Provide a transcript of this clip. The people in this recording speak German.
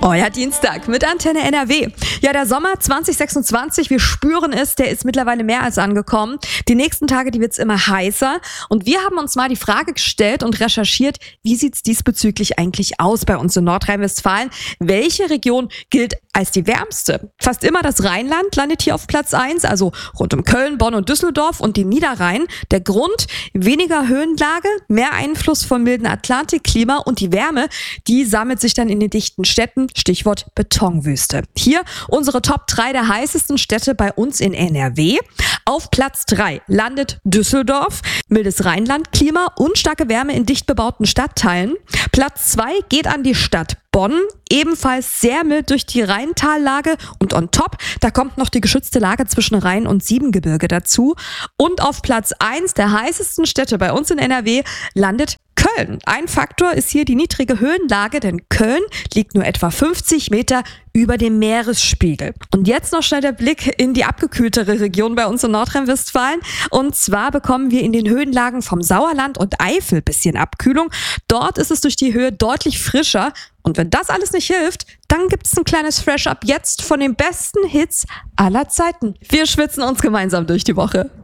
Euer Dienstag mit Antenne NRW. Ja, der Sommer 2026, wir spüren es, der ist mittlerweile mehr als angekommen. Die nächsten Tage, die wird's immer heißer. Und wir haben uns mal die Frage gestellt und recherchiert, wie sieht's diesbezüglich eigentlich aus bei uns in Nordrhein-Westfalen? Welche Region gilt als die wärmste? Fast immer das Rheinland landet hier auf Platz 1, also rund um Köln, Bonn und Düsseldorf und den Niederrhein. Der Grund? Weniger Höhenlage, mehr Einfluss vom milden Atlantikklima und die Wärme, die sammelt sich dann in den dichten Städten. Stichwort Betonwüste. Hier unsere Top 3 der heißesten Städte bei uns in NRW. Auf Platz 3 landet Düsseldorf. Mildes Rheinlandklima und starke Wärme in dicht bebauten Stadtteilen. Platz 2 geht an die Stadt Bonn. Ebenfalls sehr mild durch die Rheintallage und on top, da kommt noch die geschützte Lage zwischen Rhein und Siebengebirge dazu. Und auf Platz 1 der heißesten Städte bei uns in NRW landet Köln. Ein Faktor ist hier die niedrige Höhenlage, denn Köln liegt nur etwa 50 Meter über dem Meeresspiegel. Und jetzt noch schnell der Blick in die abgekühltere Region bei uns in Nordrhein-Westfalen. Und zwar bekommen wir in den Höhenlagen vom Sauerland und Eifel bisschen Abkühlung. Dort ist es durch die Höhe deutlich frischer. Und wenn das alles nicht hilft, dann gibt's ein kleines Fresh-Up jetzt von den besten Hits aller Zeiten. Wir schwitzen uns gemeinsam durch die Woche.